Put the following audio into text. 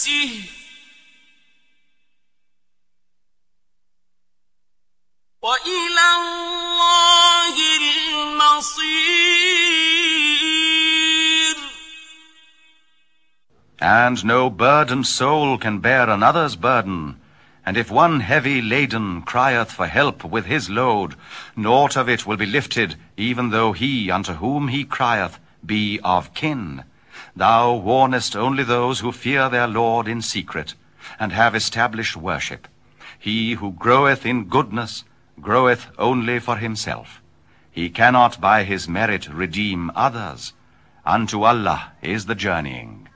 نفسه وإلى الله المصير. And no burdened soul can bear another's burden. And if one heavy laden crieth for help with his load, naught of it will be lifted, even though he unto whom he crieth be of kin. Thou warnest only those who fear their Lord in secret, and have established worship. He who groweth in goodness groweth only for himself. He cannot by his merit redeem others. Unto Allah is the journeying.